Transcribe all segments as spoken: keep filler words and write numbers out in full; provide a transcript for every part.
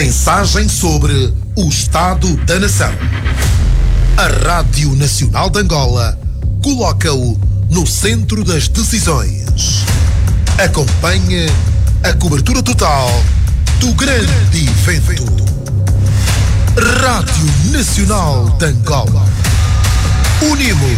mensagem sobre o Estado da Nação. A Rádio Nacional de Angola coloca-o no centro das decisões. Acompanhe a cobertura total do grande evento. Rádio Nacional de Angola. Unimos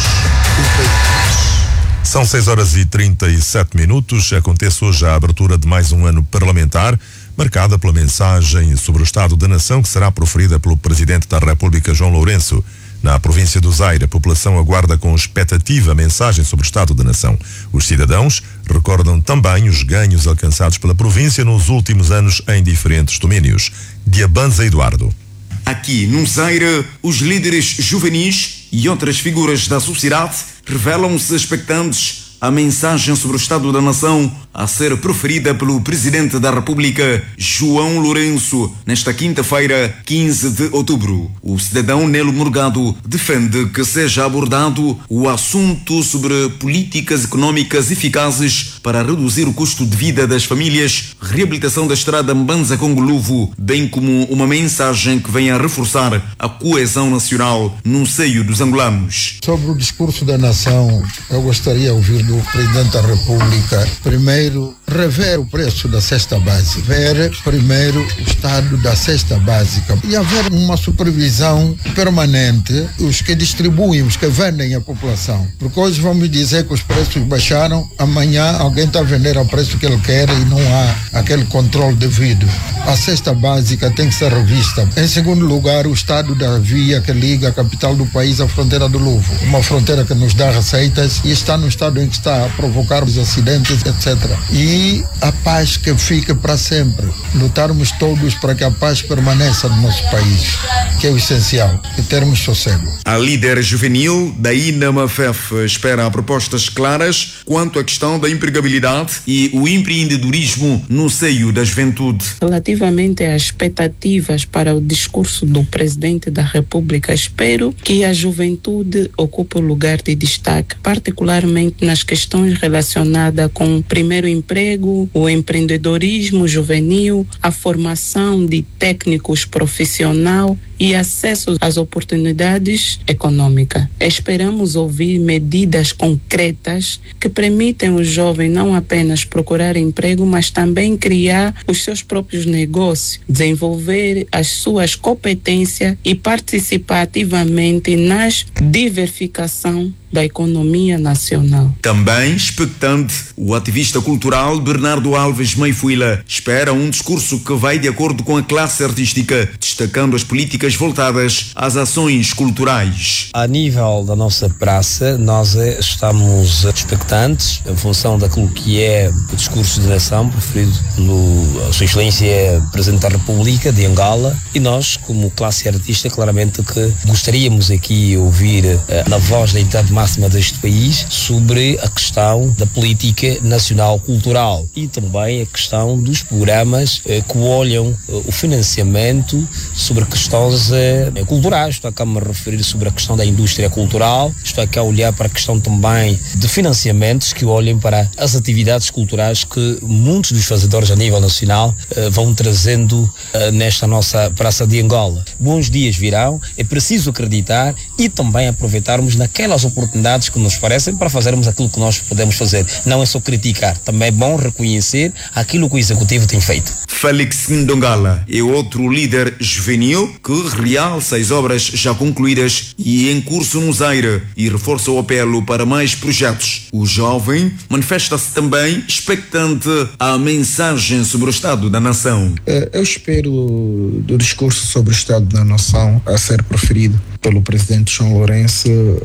o país. São seis horas e trinta e sete minutos. Acontece hoje a abertura de mais um ano parlamentar, marcada pela mensagem sobre o Estado da Nação que será proferida pelo Presidente da República, João Lourenço. Na província do Zaire, a população aguarda com expectativa a mensagem sobre o Estado da Nação. Os cidadãos recordam também os ganhos alcançados pela província nos últimos anos em diferentes domínios. Diabanza Eduardo. Aqui no Zaire, os líderes juvenis e outras figuras da sociedade revelam-se expectantes a mensagem sobre o Estado da Nação a ser proferida pelo Presidente da República, João Lourenço, nesta quinta-feira, quinze de outubro. O cidadão Nelo Morgado defende que seja abordado o assunto sobre políticas econômicas eficazes para reduzir o custo de vida das famílias, reabilitação da estrada Mbanza-Congoluvo, bem como uma mensagem que venha a reforçar a coesão nacional no seio dos angolanos. Sobre o discurso da nação, eu gostaria de ouvir do Presidente da República, primeiro, rever o preço da cesta básica, ver primeiro o estado da cesta básica e haver uma supervisão permanente, os que distribuem, os que vendem à população. Porque hoje vamos dizer que os preços baixaram, amanhã alguém está a vender ao preço que ele quer e não há aquele controle devido. A cesta básica tem que ser revista. Em segundo lugar, o estado da via que liga a capital do país à fronteira do Louvre, uma fronteira que nos dá receitas e está no estado em que está a provocar os acidentes, etcétera. E a paz que fique para sempre. Lutarmos todos para que a paz permaneça no nosso país, que é o essencial, e termos sossego. A líder juvenil da I N A M F F espera propostas claras quanto à questão da empregabilidade e o empreendedorismo no seio da juventude. Relativamente às expectativas para o discurso do Presidente da República, espero que a juventude ocupe o lugar de destaque, particularmente nas questões relacionadas com o primeiro emprego, o empreendedorismo juvenil, a formação de técnicos profissionais e acesso às oportunidades econômicas. Esperamos ouvir medidas concretas que permitem o jovem não apenas procurar emprego, mas também criar os seus próprios negócios, desenvolver as suas competências e participar ativamente nas diversificação da economia nacional. Também expectante, o ativista cultural Bernardo Alves Meifuila espera um discurso que vai de acordo com a classe artística, destacando as políticas voltadas às ações culturais. A nível da nossa praça, nós estamos expectantes em função daquilo que é o discurso de nação preferido pelo Sua Excelência Presidente da República de Angola, e nós, como classe artista, claramente que gostaríamos aqui ouvir na voz da entidade máxima deste país sobre a questão da política nacional cultural e também a questão dos programas eh, que olham eh, o financiamento sobre questões eh, culturais. Estou aqui a me referir sobre a questão da indústria cultural, estou aqui a olhar para a questão também de financiamentos que olhem para as atividades culturais que muitos dos fazedores a nível nacional eh, vão trazendo eh, nesta nossa Praça de Angola. Bons dias virão, é preciso acreditar e também aproveitarmos naquelas oportunidades que nos parecem para fazermos aquilo que nós podemos fazer. Não é só criticar, também é bom reconhecer aquilo que o Executivo tem feito. Félix Ndongala é outro líder juvenil que realça as obras já concluídas e em curso no Zaire e reforça o apelo para mais projetos. O jovem manifesta-se também expectante à mensagem sobre o Estado da Nação. Eu espero do discurso sobre o Estado da Nação a ser proferido pelo Presidente João Lourenço,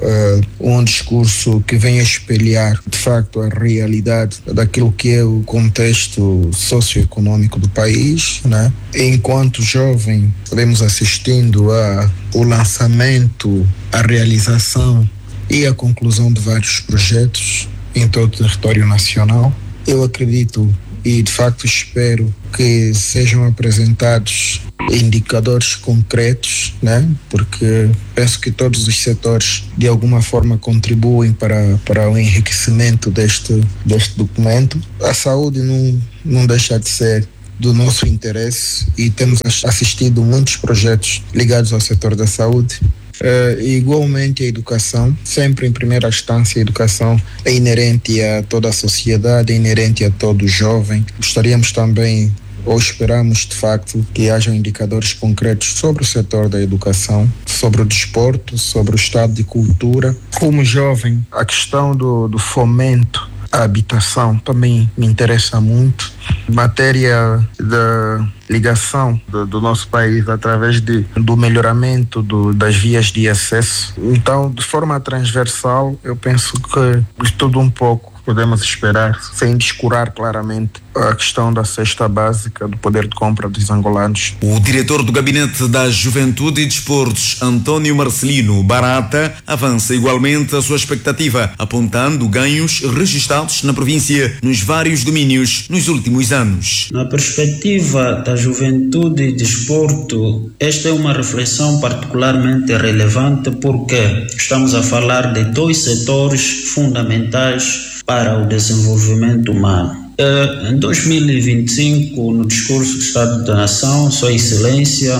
um discurso que venha espelhar de facto a realidade daquilo que é o contexto socioeconômico do país, né? Enquanto jovem, estaremos assistindo ao lançamento, a realização e a conclusão de vários projetos em todo o território nacional. Eu acredito e de facto espero que sejam apresentados indicadores concretos, né? Porque penso que todos os setores de alguma forma contribuem para, para o enriquecimento deste, deste documento. A saúde não, não deixa de ser do nosso interesse e temos assistido muitos projetos ligados ao setor da saúde. Uh, igualmente a educação, sempre em primeira instância a educação é inerente a toda a sociedade, é inerente a todo jovem. Gostaríamos também, ou esperamos de facto, que hajam indicadores concretos sobre o setor da educação, sobre o desporto, sobre o estado de cultura. Como jovem, a questão do, do fomento à habitação também me interessa muito. Matéria da ligação do, do nosso país através de, do melhoramento do, das vias de acesso. Então, de forma transversal, eu penso que de tudo um pouco podemos esperar, sem descurar claramente a questão da cesta básica, do poder de compra dos angolanos. O diretor do Gabinete da Juventude e Desportos, Antônio Marcelino Barata, avança igualmente a sua expectativa, apontando ganhos registrados na província nos vários domínios nos últimos anos. Na perspectiva da juventude e desporto, esta é uma reflexão particularmente relevante porque estamos a falar de dois setores fundamentais para o desenvolvimento humano. Uh, em dois mil e vinte e cinco, no discurso do Estado da Nação, Sua Excelência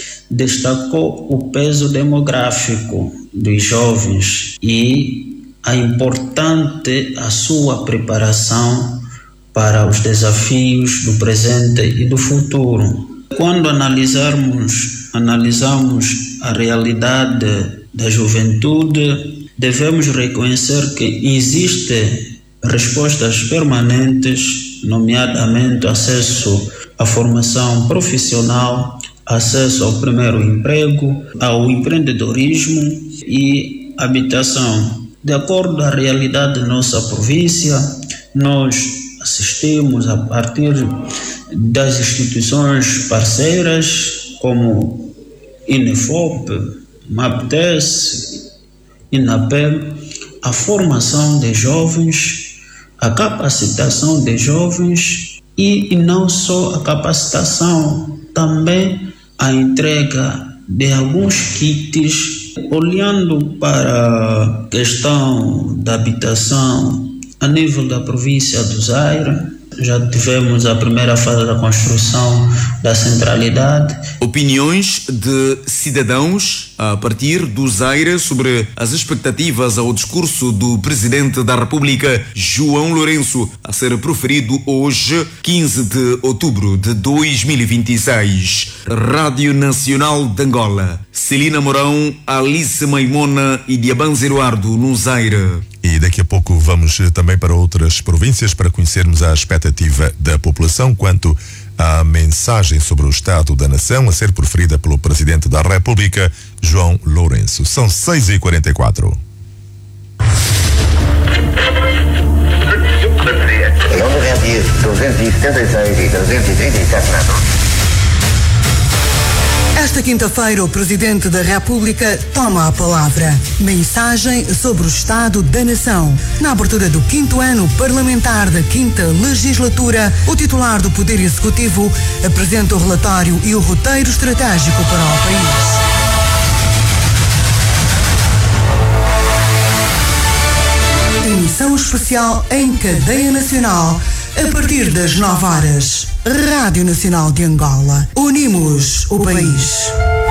destacou o peso demográfico dos jovens e a importante a sua preparação para os desafios do presente e do futuro. Quando analisarmos, analisamos a realidade da juventude, devemos reconhecer que existe respostas permanentes, nomeadamente acesso à formação profissional, acesso ao primeiro emprego, ao empreendedorismo e habitação. De acordo com a realidade da nossa província, nós assistimos a partir das instituições parceiras como INEFOP, MAPTES, INAPEM, a formação de jovens, a capacitação de jovens e, e não só a capacitação, também a entrega de alguns kits, olhando para a questão da habitação a nível da província do Zaire. Já tivemos a primeira fase da construção da centralidade. Opiniões de cidadãos a partir do Zaire sobre as expectativas ao discurso do Presidente da República, João Lourenço, a ser proferido hoje, quinze de outubro de dois mil e vinte e seis. Rádio Nacional de Angola. Celina Mourão, Alice Maimona e Diabanzo Eduardo, no Zaire. E daqui a pouco vamos também para outras províncias para conhecermos a expectativa da população quanto à mensagem sobre o Estado da Nação a ser proferida pelo Presidente da República, João Lourenço. São seis e quarenta e quatro. duzentos e setenta e seis e duzentos e trinta e sete metros. Esta quinta-feira, o Presidente da República toma a palavra. Mensagem sobre o Estado da Nação. Na abertura do quinto ano parlamentar da quinta legislatura, o titular do Poder Executivo apresenta o relatório e o roteiro estratégico para o país. Emissão especial em cadeia nacional, a partir das nove horas. Rádio Nacional de Angola. Unimos o país.